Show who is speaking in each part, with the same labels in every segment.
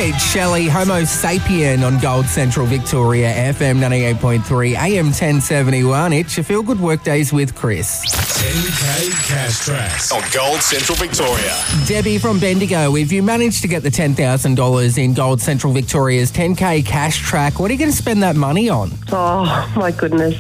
Speaker 1: right, Shelley, Homo sapien on Gold Central Victoria, FM 98.3, AM 1071. It's your Feel Good Workdays with Chris.
Speaker 2: 10K Cash Tracks on Gold Central Victoria.
Speaker 1: Debbie from Bendigo, if you manage to get the $10,000 in Gold Central Victoria's 10K Cash Track, what are you going to spend that money on?
Speaker 3: Oh, my goodness.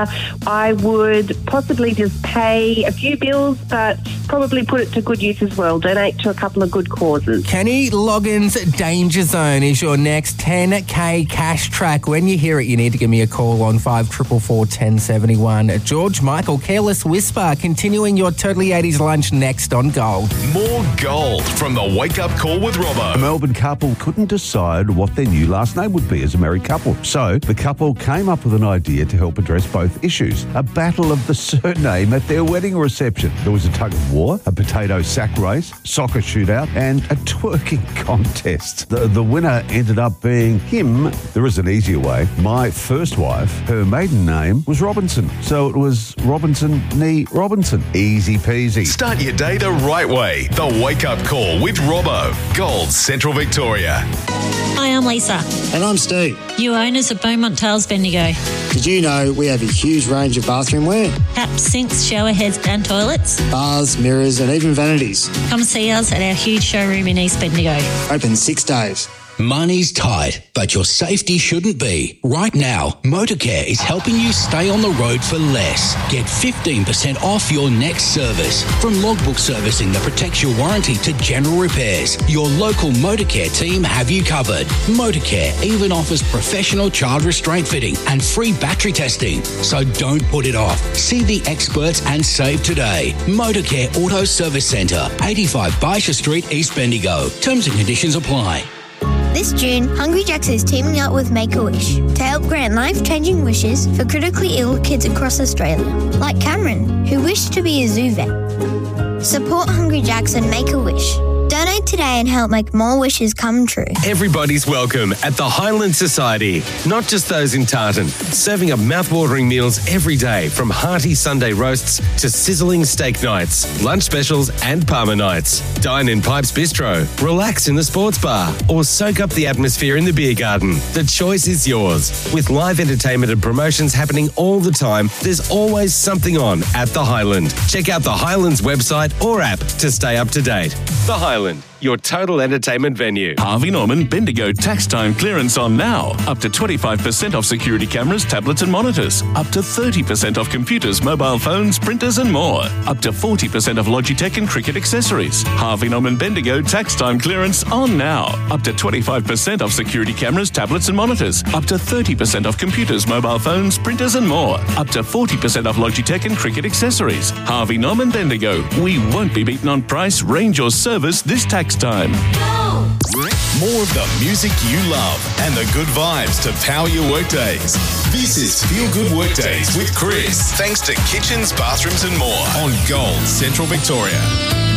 Speaker 3: I would possibly just pay a few bills, but probably put it to good use as well. Donate to a couple of good causes.
Speaker 1: Kenny Loggins' Danger Zone is your next 10K Cash Track. When you hear it, you need to give me a call on 5444 1071. George Michael, Careless Whisper, continuing your Totally 80s lunch next on Gold.
Speaker 2: More gold from the Wake Up Call with Robbo.
Speaker 4: A Melbourne couple couldn't decide what their new last name would be as a married couple. So the couple came up with an idea to help address both issues. A battle of the surname at their wedding reception. There was a tug of war, a potato sack race, soccer shootout, and a twerking contest. The winner ended up being him. There is an easier way. My first wife, her maiden name was Robinson. So it was Robinson Nee Robinson. Easy peasy.
Speaker 2: Start your day the right way. The Wake Up Call with Robbo. Gold Central Victoria.
Speaker 5: Hi, I'm Lisa.
Speaker 6: And I'm Steve.
Speaker 5: You owners of Beaumont Tiles Bendigo.
Speaker 6: Did you know we have a huge range of bathroom wear?
Speaker 5: Taps, sinks, shower heads and toilets.
Speaker 6: Bars, mirrors and even vanities.
Speaker 5: Come see us at our huge showroom in East Bendigo.
Speaker 6: Open 6 days.
Speaker 7: Money's tight, but your safety shouldn't be. Right now, Motorcare is helping you stay on the road for less. Get 15% off your next service. From logbook servicing that protects your warranty to general repairs, your local Motorcare team have you covered. Motorcare even offers professional child restraint fitting and free battery testing. So don't put it off. See the experts and save today. Motorcare Auto Service Centre, 85 Baisha Street, East Bendigo. Terms and conditions apply.
Speaker 8: This June, Hungry Jack's is teaming up with Make-A-Wish to help grant life-changing wishes for critically ill kids across Australia, like Cameron, who wished to be a zoo vet. Support Hungry Jack's and Make-A-Wish. Donate today and help make more wishes come true.
Speaker 9: Everybody's welcome at the Highland Society, not just those in Tartan. Serving up mouth-watering meals every day, from hearty Sunday roasts to sizzling steak nights, lunch specials and Parma nights. Dine in Pipes Bistro, relax in the sports bar, or soak up the atmosphere in the beer garden. The choice is yours. With live entertainment and promotions happening all the time, there's always something on at the Highland. Check out the Highlands website or app to stay up to date. The Highland, your total entertainment venue.
Speaker 10: Harvey Norman Bendigo tax time clearance on now. Up to 25% off security cameras, tablets and monitors. Up to 30% off computers, mobile phones, printers and more. Up to 40% off Logitech and cricket accessories. Harvey Norman Bendigo tax time clearance on now. Up to 25% off security cameras, tablets and monitors. Up to 30% off computers, mobile phones, printers and more. Up to 40% off Logitech and cricket accessories. Harvey Norman Bendigo. We won't be beaten on price, range or service this tax time.
Speaker 2: More of the music you love and the good vibes to power your workdays. This is Feel Good Workdays with Chris. Thanks to Kitchens, Bathrooms and More on Gold Central Victoria.